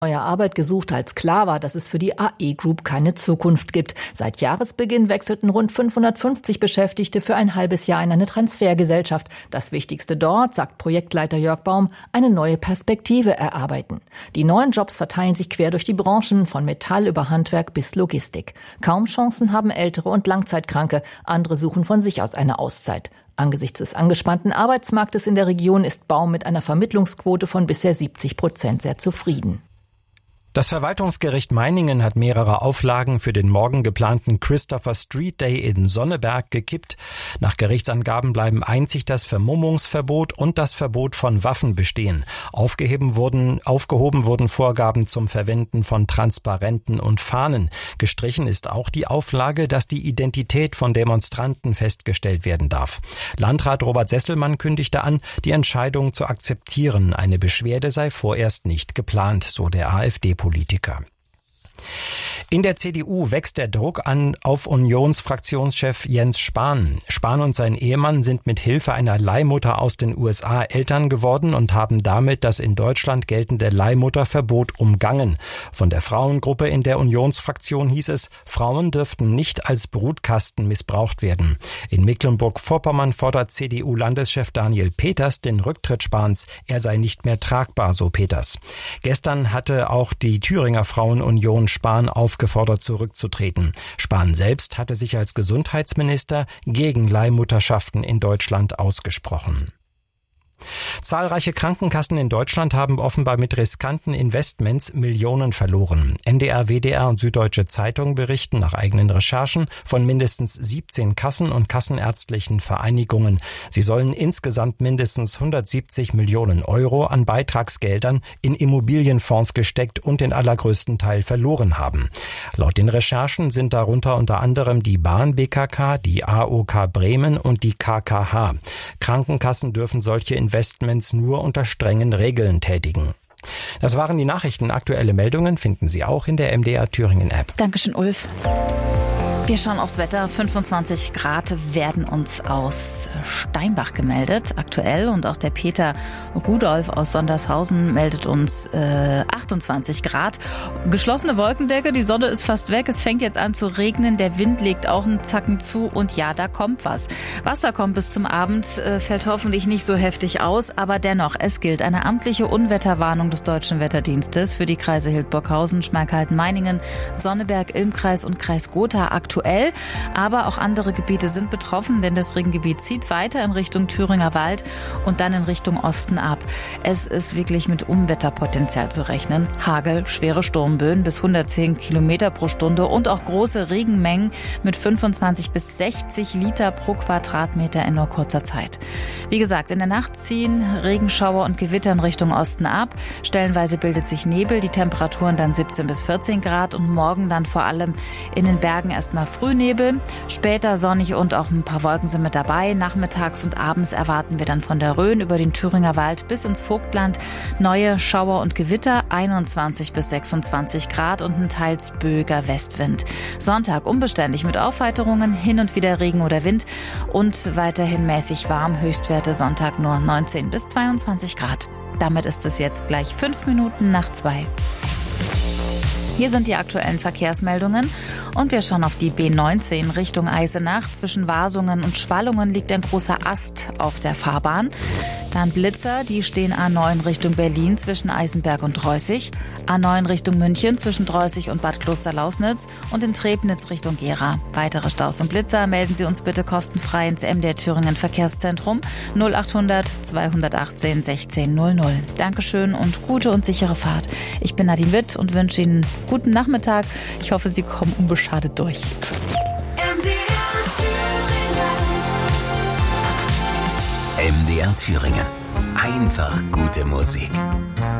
neuer Arbeit gesucht, als klar war, dass es für die AE Group keine Zukunft gibt. Seit Jahresbeginn wechselten rund 550 Beschäftigte für ein halbes Jahr in eine Transfergesellschaft. Das Wichtigste dort, sagt Projektleiter Jörg Baum, eine neue Perspektive erarbeiten. Die neuen Jobs verteilen sich quer durch die Branchen, von Metall über Handwerk bis Logistik. Kaum Chancen haben Ältere und Langzeitkranke. Andere suchen von sich aus eine Auszeit. Angesichts des angespannten Arbeitsmarktes in der Region ist Baum mit einer Vermittlungsquote von bisher 70% sehr zufrieden. Das Verwaltungsgericht Meiningen hat mehrere Auflagen für den morgen geplanten Christopher Street Day in Sonneberg gekippt. Nach Gerichtsangaben bleiben einzig das Vermummungsverbot und das Verbot von Waffen bestehen. Aufgehoben wurden Vorgaben zum Verwenden von Transparenten und Fahnen. Gestrichen ist auch die Auflage, dass die Identität von Demonstranten festgestellt werden darf. Landrat Robert Sesselmann kündigte an, die Entscheidung zu akzeptieren. Eine Beschwerde sei vorerst nicht geplant, so der AfD-Politiker. In der CDU wächst der Druck auf Unionsfraktionschef Jens Spahn. Spahn und sein Ehemann sind mit Hilfe einer Leihmutter aus den USA Eltern geworden und haben damit das in Deutschland geltende Leihmutterverbot umgangen. Von der Frauengruppe in der Unionsfraktion hieß es, Frauen dürften nicht als Brutkasten missbraucht werden. In Mecklenburg-Vorpommern fordert CDU-Landeschef Daniel Peters den Rücktritt Spahns. Er sei nicht mehr tragbar, so Peters. Gestern hatte auch die Thüringer Frauenunion Spahn aufgefordert, zurückzutreten. Spahn selbst hatte sich als Gesundheitsminister gegen Leihmutterschaften in Deutschland ausgesprochen. Zahlreiche Krankenkassen in Deutschland haben offenbar mit riskanten Investments Millionen verloren. NDR, WDR und Süddeutsche Zeitung berichten nach eigenen Recherchen von mindestens 17 Kassen und kassenärztlichen Vereinigungen. Sie sollen insgesamt mindestens 170 Millionen Euro an Beitragsgeldern in Immobilienfonds gesteckt und den allergrößten Teil verloren haben. Laut den Recherchen sind darunter unter anderem die Bahn BKK, die AOK Bremen und die KKH. Krankenkassen dürfen solche Investments nur unter strengen Regeln tätigen. Das waren die Nachrichten. Aktuelle Meldungen finden Sie auch in der MDR Thüringen App. Dankeschön, Ulf. Wir schauen aufs Wetter. 25 Grad werden uns aus Steinbach gemeldet, aktuell. Und auch der Peter Rudolf aus Sondershausen meldet uns 28 Grad. Geschlossene Wolkendecke, die Sonne ist fast weg. Es fängt jetzt an zu regnen. Der Wind legt auch einen Zacken zu. Und ja, da kommt was. Was da kommt bis zum Abend, fällt hoffentlich nicht so heftig aus. Aber dennoch, es gilt eine amtliche Unwetterwarnung des Deutschen Wetterdienstes für die Kreise Hildburghausen, Schmalkalden, Meiningen, Sonneberg, Ilmkreis und Kreis Gotha aktuell. Aber auch andere Gebiete sind betroffen, denn das Regengebiet zieht weiter in Richtung Thüringer Wald und dann in Richtung Osten ab. Es ist wirklich mit Unwetterpotenzial zu rechnen. Hagel, schwere Sturmböen bis 110 Kilometer pro Stunde und auch große Regenmengen mit 25 bis 60 Liter pro Quadratmeter in nur kurzer Zeit. Wie gesagt, in der Nacht ziehen Regenschauer und Gewitter in Richtung Osten ab. Stellenweise bildet sich Nebel, die Temperaturen dann 17 bis 14 Grad und morgen dann vor allem in den Bergen erstmal Frühnebel, später sonnig und auch ein paar Wolken sind mit dabei. Nachmittags und abends erwarten wir dann von der Rhön über den Thüringer Wald bis ins Vogtland neue Schauer und Gewitter, 21 bis 26 Grad und ein teils böiger Westwind. Sonntag unbeständig mit Aufheiterungen, hin und wieder Regen oder Wind und weiterhin mäßig warm. Höchstwerte Sonntag nur 19 bis 22 Grad. Damit ist es jetzt gleich 5 Minuten nach 2. Hier sind die aktuellen Verkehrsmeldungen und wir schauen auf die B19 Richtung Eisenach. Zwischen Wasungen und Schwallungen liegt ein großer Ast auf der Fahrbahn. Dann Blitzer, die stehen A9 Richtung Berlin zwischen Eisenberg und Reußig, A9 Richtung München zwischen Reußig und Bad Klosterlausnitz und in Trebnitz Richtung Gera. Weitere Staus und Blitzer melden Sie uns bitte kostenfrei ins MDR Thüringen Verkehrszentrum 0800 218 1600. Dankeschön und gute und sichere Fahrt. Ich bin Nadine Witt und wünsche Ihnen guten Nachmittag. Ich hoffe, Sie kommen unbeschadet durch. MDR Thüringen. Einfach gute Musik.